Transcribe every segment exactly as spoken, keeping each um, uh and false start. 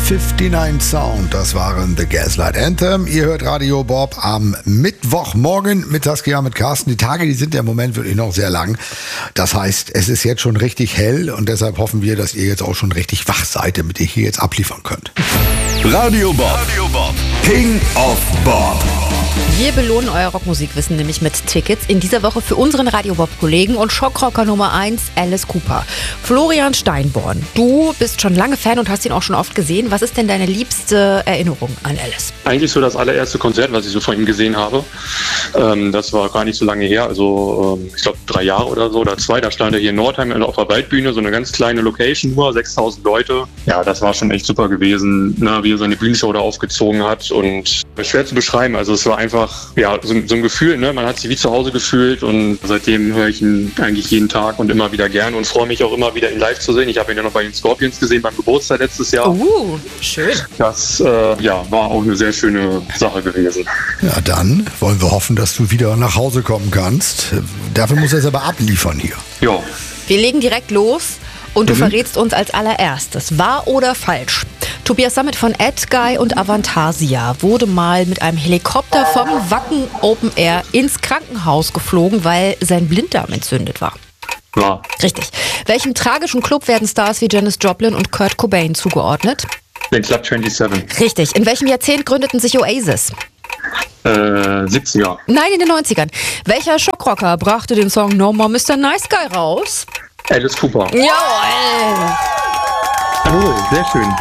neunundfünfzig Sound, das waren The Gaslight Anthem. Ihr hört Radio Bob am Mittwochmorgen mit Saskia, mit Carsten. Die Tage, die sind ja im Moment wirklich noch sehr lang. Das heißt, es ist jetzt schon richtig hell und deshalb hoffen wir, dass ihr jetzt auch schon richtig wach seid, damit ihr hier jetzt abliefern könnt. Radio Bob, Radio Bob. King of Bob. Wir belohnen euer Rockmusikwissen nämlich mit Tickets. In dieser Woche für unseren Radio Bob-Kollegen und Schockrocker Nummer eins, Alice Cooper. Florian Steinborn, du bist schon lange Fan und hast ihn auch schon oft gesehen. Was ist denn deine liebste Erinnerung an Alice? Eigentlich so das allererste Konzert, was ich so von ihm gesehen habe. Ähm, das war gar nicht so lange her, also ähm, ich glaube drei Jahre oder so oder zwei. Da stand er hier in Nordheim auf der Waldbühne, so eine ganz kleine Location, nur sechstausend Leute. Ja, das war schon echt super gewesen, ne, wie er seine Bühnenshow da aufgezogen hat und schwer zu beschreiben. Also es war einfach ja so, so ein Gefühl, ne? Man hat sich wie zu Hause gefühlt und seitdem höre ich ihn eigentlich jeden Tag und immer wieder gern und freue mich auch immer wieder, ihn live zu sehen. Ich habe ihn ja noch bei den Scorpions gesehen beim Geburtstag letztes Jahr. Uh, schön. Das äh, ja, war auch eine sehr schöne Sache gewesen. Ja, dann wollen wir hoffen, dass du wieder nach Hause kommen kannst. Dafür muss er es aber abliefern hier. Ja. Wir legen direkt los und du Mhm. verrätst uns als allererstes, wahr oder falsch. Tobias Sammet von AdGuy und Avantasia wurde mal mit einem Helikopter vom Wacken Open Air ins Krankenhaus geflogen, weil sein Blinddarm entzündet war. War. Richtig. Welchem tragischen Club werden Stars wie Janis Joplin und Kurt Cobain zugeordnet? Den Club siebenundzwanzig. Richtig. In welchem Jahrzehnt gründeten sich Oasis? Äh, siebziger. Nein, in den neunzigern. Welcher Schockrocker brachte den Song No More Mister Nice Guy raus? Alice Cooper. Jawohl! Oh, sehr schön.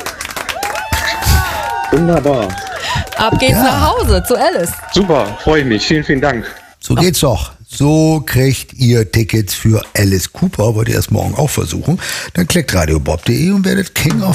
Wunderbar. Ab geht's Ja. nach Hause zu Alice. Super, freue ich mich. Vielen, vielen Dank. So geht's doch. So kriegt ihr Tickets für Alice Cooper. Wollt ihr das morgen auch versuchen? Dann klickt radiobob punkt de und werdet King of